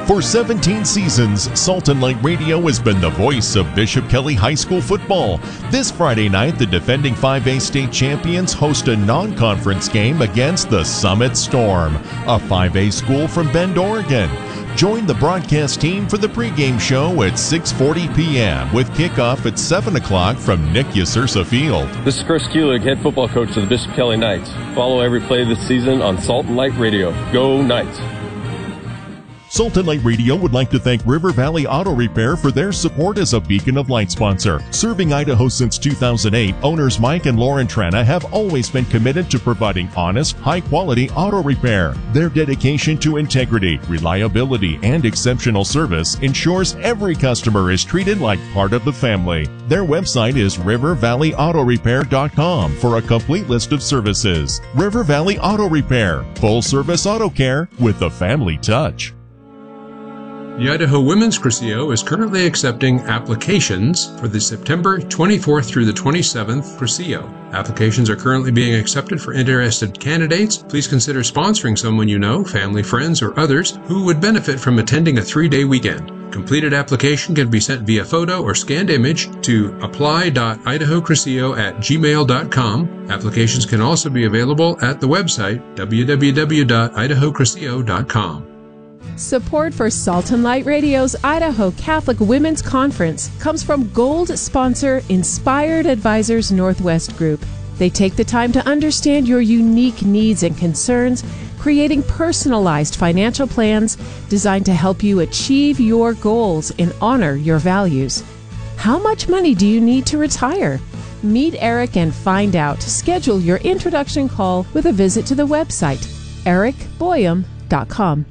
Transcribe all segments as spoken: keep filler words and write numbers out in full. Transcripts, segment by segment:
For seventeen seasons, Salt and Light Radio has been the voice of Bishop Kelly High School football. This Friday night, the defending five A state champions host a non-conference game against the Summit Storm, a five A school from Bend, Oregon. Join the broadcast team for the pregame show at six forty p.m. with kickoff at seven o'clock from Nick Yasursa Field. This is Chris Kulig, head football coach of the Bishop Kelly Knights. Follow every play this season on Salt and Light Radio. Go Knights! Salt and Light Radio would like to thank River Valley Auto Repair for their support as a Beacon of Light sponsor. Serving Idaho since two thousand eight, owners Mike and Lauren Trana have always been committed to providing honest, high-quality auto repair. Their dedication to integrity, reliability, and exceptional service ensures every customer is treated like part of the family. Their website is river valley auto repair dot com for a complete list of services. River Valley Auto Repair, full-service auto care with the family touch. The Idaho Women's Crisio is currently accepting applications for the September twenty-fourth through the twenty-seventh Crisio. Applications are currently being accepted for interested candidates. Please consider sponsoring someone you know, family, friends, or others who would benefit from attending a three-day weekend. Completed application can be sent via photo or scanned image to apply dot idaho crisio at gmail dot com. Applications can also be available at the website w w w dot idaho crisio dot com. Support for Salt and Light Radio's Idaho Catholic Women's Conference comes from Gold sponsor Inspired Advisors Northwest Group. They take the time to understand your unique needs and concerns, creating personalized financial plans designed to help you achieve your goals and honor your values. How much money do you need to retire? Meet Eric and find out. Schedule your introduction call with a visit to the website, eric boyum dot com.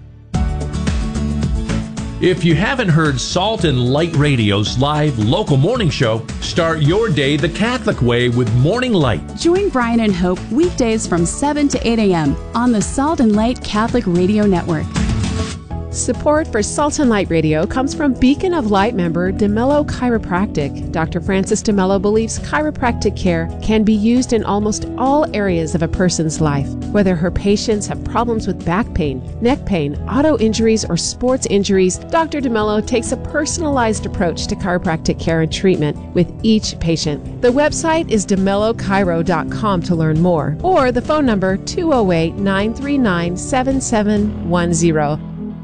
If you haven't heard Salt and Light Radio's live local morning show, start your day the Catholic way with Morning Light. Join Brian and Hope weekdays from seven to eight a.m. on the Salt and Light Catholic Radio Network. Support for Salt and Light Radio comes from Beacon of Light member DeMello Chiropractic. Doctor Francis DeMello believes chiropractic care can be used in almost all areas of a person's life. Whether her patients have problems with back pain, neck pain, auto injuries, or sports injuries, Doctor DeMello takes a personalized approach to chiropractic care and treatment with each patient. The website is de mello chiro dot com to learn more, or the phone number two oh eight, nine three nine, seven seven one zero.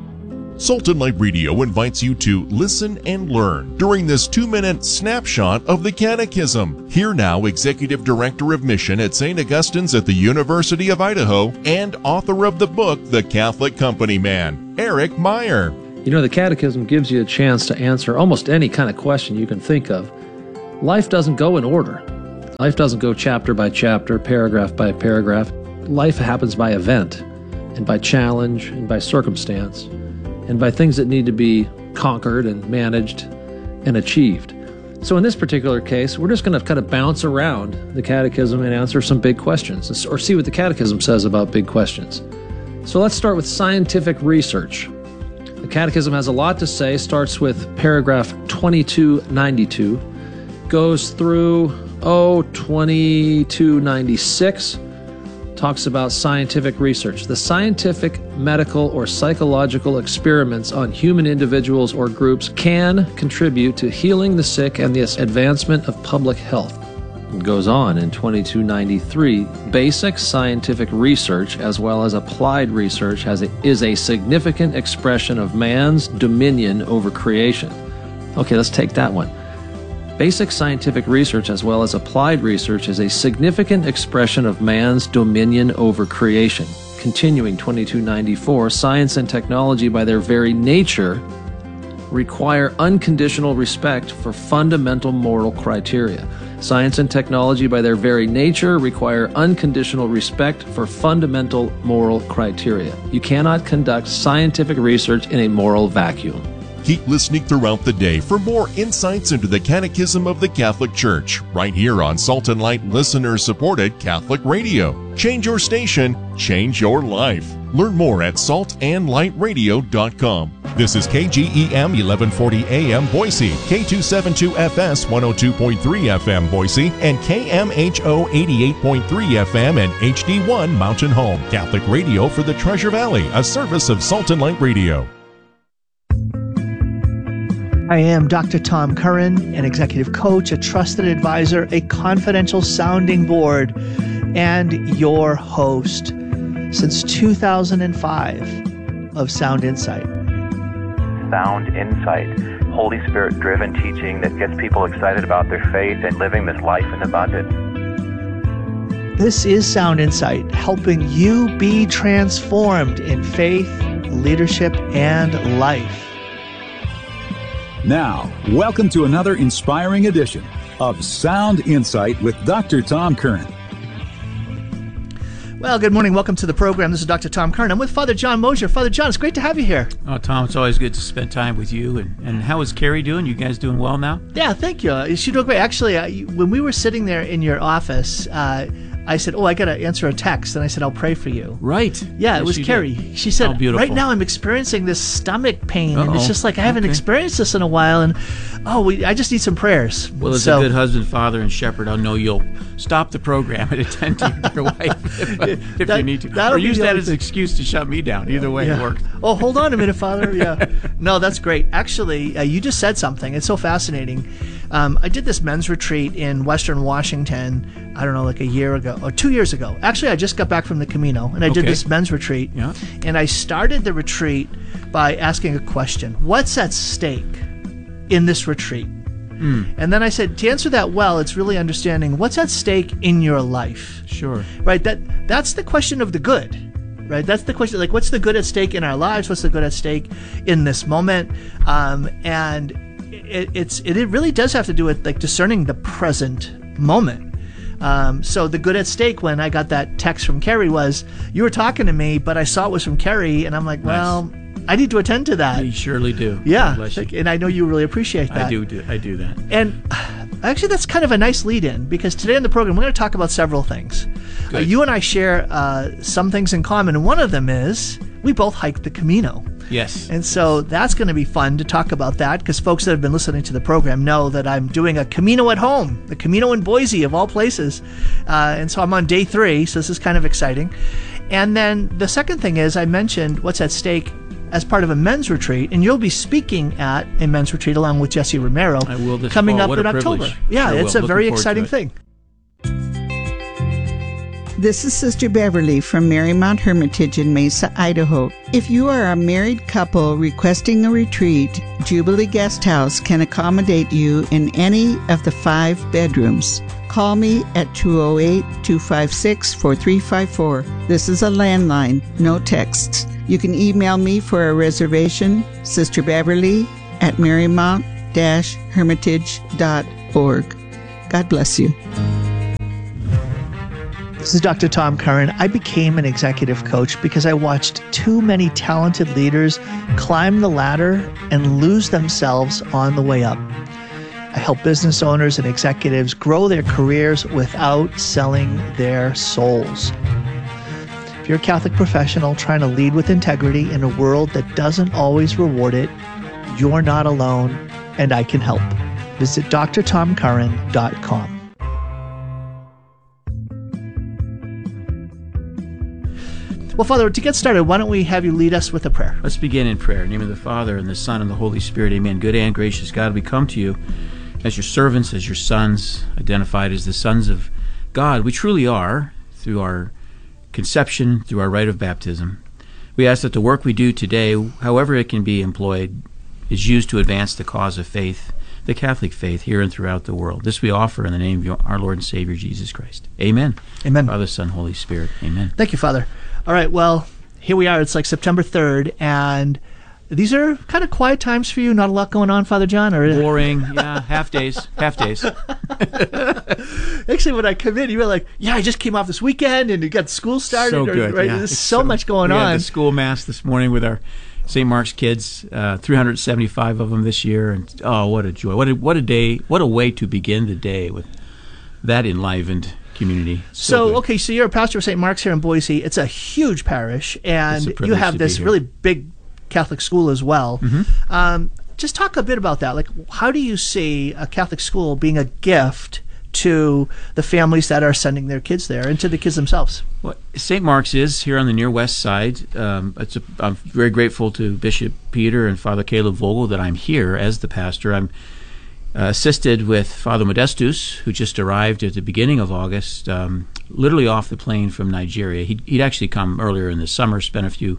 Salt and Light Radio invites you to listen and learn during this two-minute snapshot of the Catechism. Here now, Executive Director of Mission at Saint Augustine's at the University of Idaho and author of the book, The Catholic Company Man, Eric Meyer. You know, the Catechism gives you a chance to answer almost any kind of question you can think of. Life doesn't go in order. Life doesn't go chapter by chapter, paragraph by paragraph. Life happens by event and by challenge and by circumstance, and by things that need to be conquered and managed and achieved. So in this particular case, we're just going to kind of bounce around the Catechism and answer some big questions, or see what the Catechism says about big questions. So let's start with scientific research. The Catechism has a lot to say, starts with paragraph twenty-two ninety-two, goes through, oh, twenty-two ninety-six, talks about scientific research. The scientific, medical, or psychological experiments on human individuals or groups can contribute to healing the sick and the advancement of public health. It goes on in twenty-two ninety-three, basic scientific research as well as applied research has a, is a significant expression of man's dominion over creation. Okay, let's take that one. Basic scientific research as well as applied research is a significant expression of man's dominion over creation. Continuing twenty-two ninety-four, science and technology by their very nature require unconditional respect for fundamental moral criteria. Science and technology by their very nature require unconditional respect for fundamental moral criteria. You cannot conduct scientific research in a moral vacuum. Keep listening throughout the day for more insights into the Catechism of the Catholic Church, right here on Salt and Light listener-supported Catholic Radio. Change your station, change your life. Learn more at salt and light radio dot com. This is K G E M eleven forty A M Boise, K two seventy-two F S one oh two point three F M Boise, and K M H O eighty-eight point three F M and H D one Mountain Home. Catholic Radio for the Treasure Valley, a service of Salt and Light Radio. I am Doctor Tom Curran, an executive coach, a trusted advisor, a confidential sounding board, and your host since two thousand five of Sound Insight. Sound Insight, Holy Spirit-driven teaching that gets people excited about their faith and living this life in abundance. This is Sound Insight, helping you be transformed in faith, leadership, and life. Now, welcome to another inspiring edition of Sound Insight with Doctor Tom Curran. Well, good morning. Welcome to the program. This is Doctor Tom Curran. I'm with Father John Mosier. Father John, it's great to have you here. Oh, Tom, it's always good to spend time with you. And, and how is Carrie doing? You guys doing well now? Yeah, thank you. She's doing great. Actually, uh, when we were sitting there in your office, uh, I said, oh, I got to answer a text. And I said, I'll pray for you. Right. Yeah, yes, it was Carrie. Did. She said, oh, beautiful. right now I'm experiencing this stomach pain. Uh-oh. And it's just like, I haven't okay. experienced this in a while. And, oh, we, I just need some prayers. Well, as so, a good husband, father, and shepherd, I'll know you'll stop the program and attend to your wife if, if that, you need to. Or use that as an excuse to shut me down. Either way, yeah. it worked. Oh, hold on a minute, Father. Yeah. No, that's great. Actually, uh, you just said something. It's so fascinating. Um, I did this men's retreat in Western Washington, I don't know, like a year ago, or two years ago. Actually, I just got back from the Camino, and I okay. did this men's retreat. Yeah. And I started the retreat by asking a question. What's at stake in this retreat? Mm. And then I said, to answer that well, it's really understanding what's at stake in your life. Sure. Right? That That's the question of the good. Right? That's the question. Like, what's the good at stake in our lives? What's the good at stake in this moment? Um, and it, it's it, it really does have to do with like discerning the present moment. Um, so the good at stake when I got that text from Carrie was, you were talking to me, but I saw it was from Carrie, and I'm like, well, nice. I need to attend to that. You surely do. Yeah, bless you. And I know you really appreciate that. I do. do I do that. And actually, that's kind of a nice lead-in, because today on the program, we're going to talk about several things. Uh, you and I share uh, some things in common, and one of them is we both hiked the Camino. Yes. And so that's going to be fun to talk about that, because folks that have been listening to the program know that I'm doing a Camino at home, the Camino in Boise, of all places. Uh, and so I'm on day three, so this is kind of exciting. And then the second thing is I mentioned what's at stake as part of a men's retreat, and you'll be speaking at a men's retreat along with Jesse Romero. I will this coming fall. up What in a October. privilege. Yeah, sure it's will. a very Looking exciting thing. This is Sister Beverly from Marymount Hermitage in Mesa, Idaho. If you are a married couple requesting a retreat, Jubilee Guest House can accommodate you in any of the five bedrooms. Call me at two oh eight, two five six, four three five four. This is a landline, no texts. You can email me for a reservation, Sister Beverly at marymount dash hermitage dot org. God bless you. This is Doctor Tom Curran. I became an executive coach because I watched too many talented leaders climb the ladder and lose themselves on the way up. I help business owners and executives grow their careers without selling their souls. If you're a Catholic professional trying to lead with integrity in a world that doesn't always reward it, you're not alone, and I can help. Visit d r tom curran dot com. Well, Father, to get started, why don't we have you lead us with a prayer? Let's begin in prayer. In the name of the Father, and the Son, and the Holy Spirit. Amen. Good and gracious God, we come to you as your servants, as your sons, identified as the sons of God. We truly are, through our conception, through our rite of baptism. We ask that the work we do today, however it can be employed, is used to advance the cause of faith, the Catholic faith, here and throughout the world. This we offer in the name of our Lord and Savior, Jesus Christ. Amen. Amen. Father, Son, Holy Spirit. Amen. Thank you, Father. All right, well, here we are. It's like September third, and these are kind of quiet times for you. Not a lot going on, Father John? Or boring, yeah, half days, half days. Actually, when I come in, you were like, yeah, I just came off this weekend, and you got school started. So good, right? yeah. There's so, so much going we on. We had the school mass this morning with our Saint Mark's kids, uh, three hundred seventy-five of them this year, and oh, what a joy. What a, what a day, what a way to begin the day with that enlivened community. So, so okay, so you're a pastor of Saint Mark's here in Boise. It's a huge parish, and you have this really big Catholic school as well. Mm-hmm. Um, just talk a bit about that. Like, how do you see a Catholic school being a gift to the families that are sending their kids there and to the kids themselves? Well, Saint Mark's is here on the near west side. Um, it's a, I'm very grateful to Bishop Peter and Father Caleb Vogel that I'm here as the pastor. I'm uh, assisted with Father Modestus, who just arrived at the beginning of August, um, literally off the plane from Nigeria. He'd, he'd actually come earlier in the summer, spent a few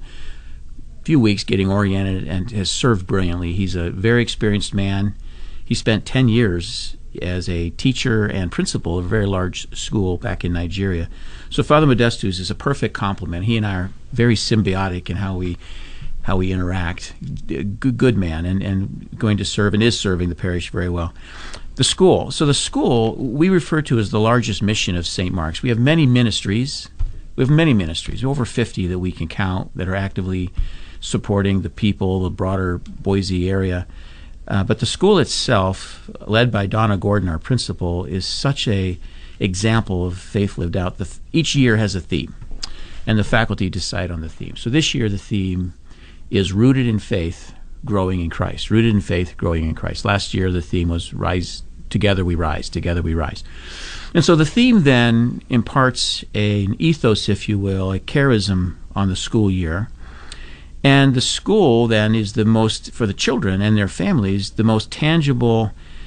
few weeks getting oriented, and has served brilliantly. He's a very experienced man. He spent ten years as a teacher and principal of a very large school back in Nigeria. So Father Modestus is a perfect complement. He and I are very symbiotic in how we how we interact. Good, good man, and, and going to serve and is serving the parish very well. The school. So the school we refer to as the largest mission of Saint Mark's. We have many ministries. We have many ministries, over fifty that we can count, that are actively supporting the people, the broader Boise area. Uh, but the school itself, led by Donna Gordon, our principal, is such a example of faith lived out. The th- each year has a theme, and the faculty decide on the theme. So this year the theme is Rooted in Faith, Growing in Christ. Rooted in Faith, Growing in Christ. Last year the theme was Rise, Together We Rise, Together We Rise. And so the theme then imparts a, an ethos, if you will, a charism on the school year. And the school then is the most, for the children and their families, the most tangible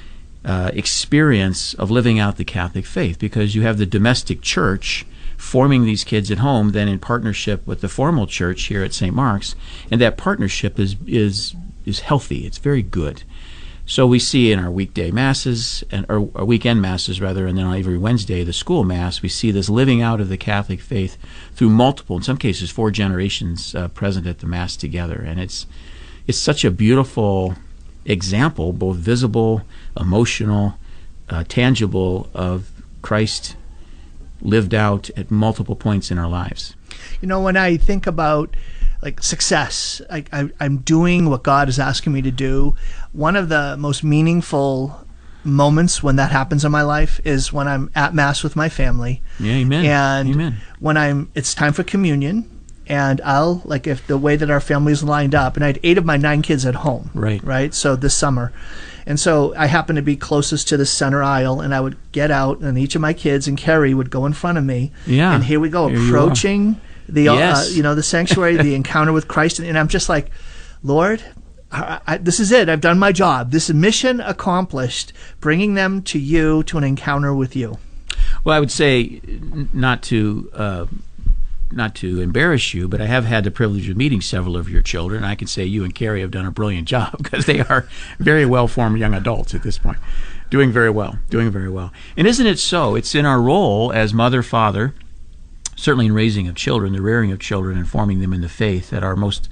uh, experience of living out the Catholic faith, because you have the domestic church forming these kids at home, then in partnership with the formal church here at Saint Mark's, and that partnership is is is healthy. It's very good. So we see in our weekday masses, and or, or weekend masses rather, and then on every Wednesday, the school mass, we see this living out of the Catholic faith through multiple, in some cases, four generations uh, present at the mass together. And it's it's such a beautiful example, both visible, emotional, uh, tangible, of Christ lived out at multiple points in our lives. You know, when I think about like success, I, I, I'm doing what God is asking me to do. One of the most meaningful moments when that happens in my life is when I'm at Mass with my family. Yeah, amen. And amen. when I'm, it's time for communion, and I'll, like, if the way that our family is lined up, and I had eight of my nine kids at home. Right. Right. So this summer. And so I happened to be closest to the center aisle, and I would get out, and each of my kids and Carrie would go in front of me. Yeah. And here we go, here approaching the yes. uh, you know the sanctuary, the encounter with Christ, and, and I'm just like, Lord, I, I, this is it. I've done my job. This is mission accomplished, bringing them to you, to an encounter with you. Well, I would say, not to uh, not to embarrass you, but I have had the privilege of meeting several of your children. I can say you and Carrie have done a brilliant job, because they are very well-formed young adults at this point, doing very well, doing very well. And isn't it so? It's in our role as mother, father, certainly in raising of children, the rearing of children, and forming them in the faith, that our most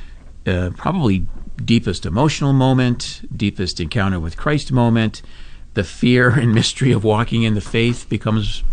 uh, probably deepest emotional moment, deepest encounter with Christ moment, the fear and mystery of walking in the faith becomes